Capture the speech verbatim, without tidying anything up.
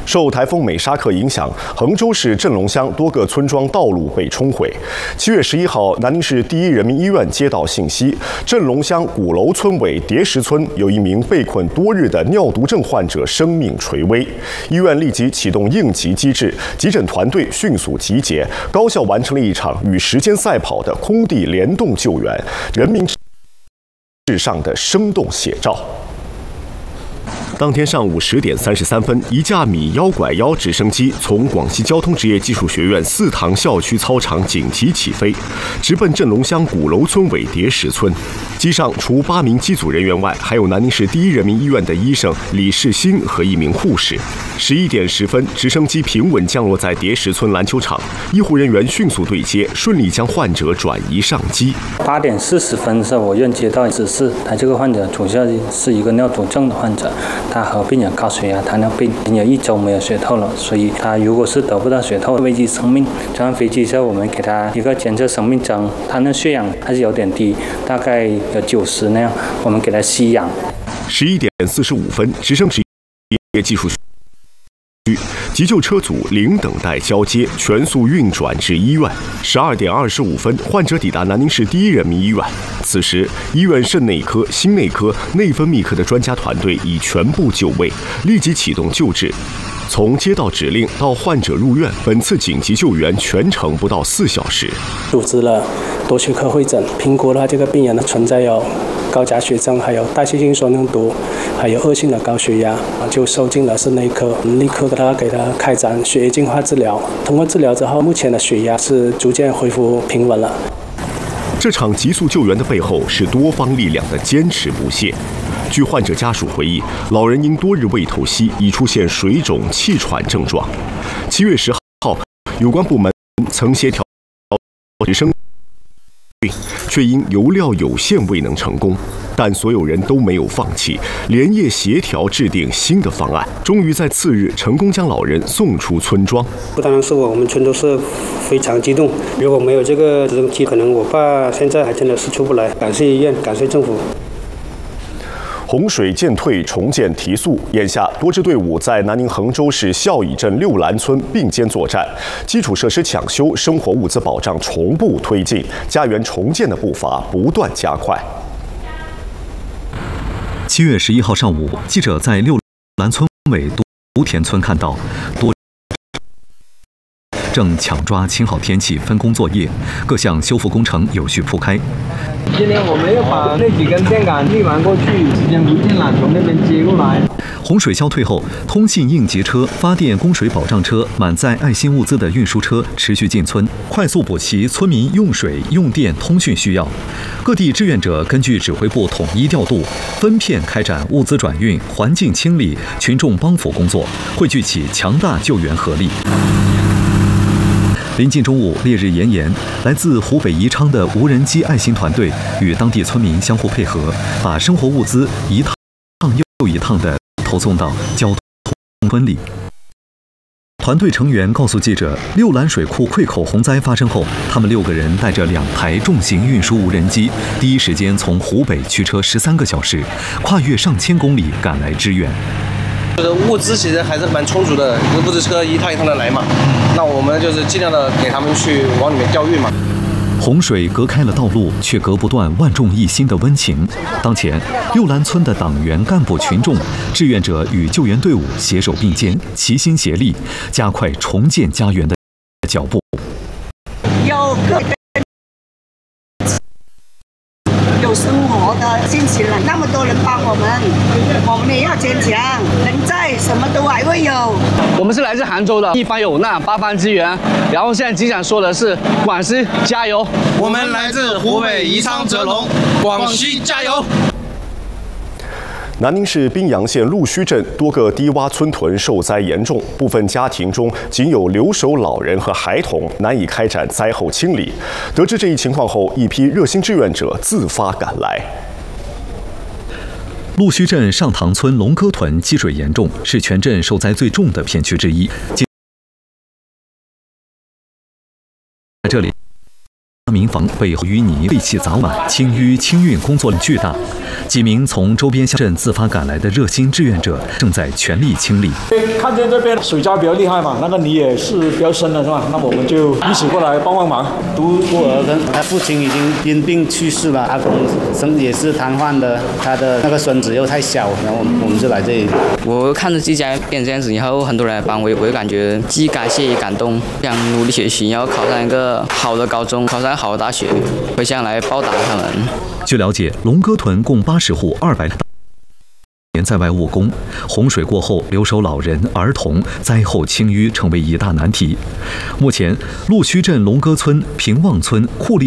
受台风美沙克影响，衡州市镇龙乡多个村庄道路被冲毁。七月十一号，南宁市第一人民医院接到信息，镇龙乡鼓楼村委叠石村有一名被困多日的尿毒症患者生命垂危。医院立即启动应急机制，急诊团队迅速集结，高效完成了一场与时间赛跑的空地联动救援，人民至上的生动写照。当天上午十点三十三分，一架米幺拐幺直升机从广西交通职业技术学院四塘校区操场紧急起飞，直奔镇龙乡鼓楼村委叠石村。机上除八名机组人员外，还有南宁市第一人民医院的医生李世新和一名护士。十一点十分，直升机平稳降落在叠石村篮球场，医护人员迅速对接，顺利将患者转移上机。 八点四十分的时候，我院接到指示，他这个患者主要是一个尿毒症的患者。他合并有高血压、糖尿病，有一周没有血透了，所以他如果是得不到血透，危及生命。上飞机之后，我们给他一个监测生命针，他的血氧还是有点低，大概有九十那样，我们给他吸氧。 十一点四十五分，直升机技术急救车组零等待交接，全速运转至医院。十二点二十五分，患者抵达南宁市第一人民医院。此时，医院肾内科、心内科、内分泌科的专家团队已全部就位，立即启动救治。从接到指令到患者入院，本次紧急救援全程不到四小时。 组织了多学科会诊，评估了这个病人的存在有高钾血症，还有代谢性酸中毒，还有恶性的高血压，就收进了肾内科，立刻给他给他开展血液净化治疗。通过治疗之后，目前的血压是逐渐恢复平稳了。 这场急速救援的背后是多方力量的坚持不懈。据患者家属回忆，老人因多日未透析，已出现水肿、气喘症状。七月十号，有关部门曾协调直升机，却因油料有限未能成功。但所有人都没有放弃，连夜协调制定新的方案，终于在次日成功将老人送出村庄。 不单单是我，我们村都是非常激动。如果没有这个直升机，可能我爸现在还真的是出不来。感谢医院，感谢政府。 洪水渐退，重建提速。眼下，多支队伍在南宁衡州市孝义镇六兰村并肩作战，基础设施抢修、生活物资保障同步推进，家园重建的步伐不断加快。 七月十一号上午，记者在六兰村委独田村看到多正抢抓晴好天气分工作业，各项修复工程有序铺开。 今天我们要把那几根电杆运完过去，将福建缆从那边接过来。 洪水消退后，通信应急车、发电供水保障车、满载爱心物资的运输车持续进村，快速补齐村民用水、用电、通讯需要。各地志愿者根据指挥部统一调度，分片开展物资转运、环境清理、群众帮扶工作，汇聚起强大救援合力。临近中午，烈日炎炎，来自湖北宜昌的无人机爱心团队与当地村民相互配合，把生活物资一趟又一趟地投送到交通村里。团队成员告诉记者，六兰水库溃口洪灾发生后，他们六个人带着两台重型运输无人机，第一时间从湖北驱车十三个小时，跨越上千公里赶来支援。 就是物资其实还是蛮充足的，物资车一趟一趟的来嘛，那我们就是尽量的给他们去往里面调运嘛。 洪水隔开了道路，却隔不断万众一心的温情。当前，六兰村的党员、干部、群众、志愿者与救援队伍携手并肩，齐心协力，加快重建家园的脚步。 有个有生活的心情了，那么多人帮我们，我们也要坚强，人在什么都还会有。 我们是来自杭州的，一方有难八方支援，然后现在机长说的是广西加油， 我们来自湖北宜昌泽龙，广西加油。 南宁市宾阳县陆须镇多个低洼村屯受灾严重，部分家庭中仅有留守老人和孩童，难以开展灾后清理。得知这一情况后，一批热心志愿者自发赶来。 陆须镇上塘村龙沟屯积水严重，是全镇受灾最重的片区之一。在这里，民房被淤泥废弃杂满，清淤清运工作量巨大。 几名从周边乡镇自发赶来的热心志愿者正在全力清理。 看见这边水灾比较厉害嘛，那个泥也是比较深的，是吧？那我们就一起过来帮帮忙。 独孤儿跟他父亲已经因病去世了，阿公身也是瘫痪的，他的那个孙子又太小，然后我们就来这里。 我看着自己变这样子以后，很多人来帮我，我就感觉既感谢也感动，想努力学习，然后考上一个好的高中，考上好的大学，回乡来报答他们。 据了解，龙歌屯共八十户，二百年在外务工，洪水过后留守老人、儿童灾后清淤成为一大难题。目前，陆区镇龙歌村、平望村、库利